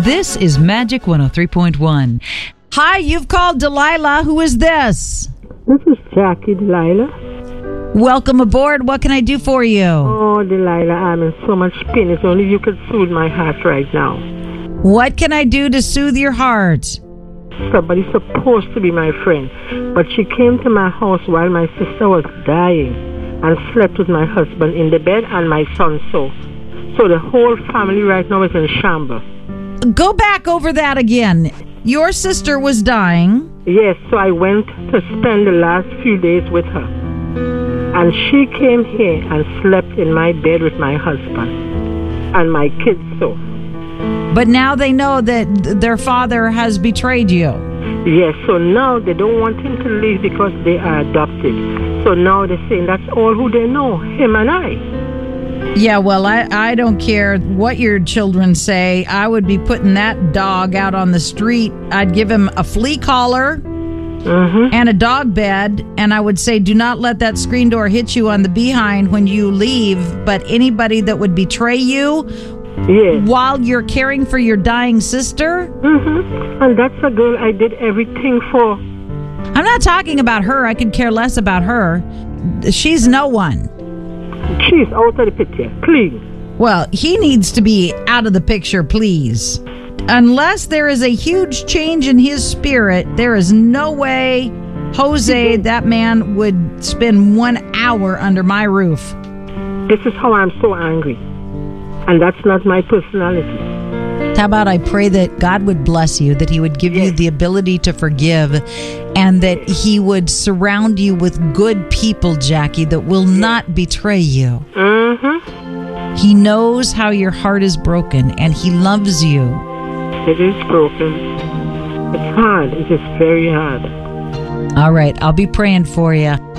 This is Magic 103.1. Hi, you've called Delilah. Who is this? This is Jackie, Delilah. Welcome aboard. What can I do for you? Oh, Delilah, I'm in so much pain. It's only you could soothe my heart right now. What can I do to soothe your heart? Somebody's supposed to be my friend, but she came to my house while my sister was dying and slept with my husband in the bed and my son so. So the whole family right now is in shambles. Go back over that again. Your sister was dying. Yes, so I went to spend the last few days with her. And she came here and slept in my bed with my husband and my kids so. But now they know that their father has betrayed you. Yes, so now they don't want him to leave because they are adopted. So now they're saying that's all who they know, him and I. Yeah, well, I don't care what your children say. I would be putting that dog out on the street. I'd give him a flea collar and a dog bed, and I would say, do not let that screen door hit you on the behind when you leave. But anybody that would betray you while you're caring for your dying sister? And that's a girl I did everything for. I'm not talking about her. I could care less about her. She's no one. She's out of the picture, clean. Well, he needs to be out of the picture, please. Unless there is a huge change in his spirit, there is no way, Jose, that man would spend 1 hour under my roof. This is how I'm so angry. And that's not my personality. How about I pray that God would bless you, that he would give you the ability to forgive, and that he would surround you with good people, Jackie, that will not betray you. He knows how your heart is broken, and he loves you. It is broken. It's hard. It is very hard. All right, I'll be praying for you.